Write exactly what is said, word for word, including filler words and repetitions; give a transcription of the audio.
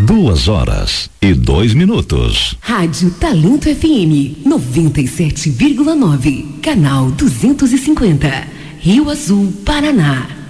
Duas horas e dois minutos. Rádio Talento F M noventa e sete vírgula nove, canal duzentos e cinquenta, Rio Azul, Paraná.